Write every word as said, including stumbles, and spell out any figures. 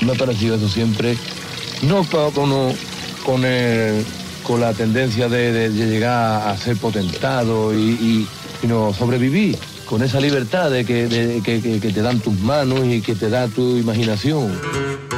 me ha parecido eso siempre, no con, con, el, con la tendencia de, de, de llegar a ser potentado, y, y, sino sobrevivir con esa libertad de que, de, que, que, que te dan tus manos y que te da tu imaginación.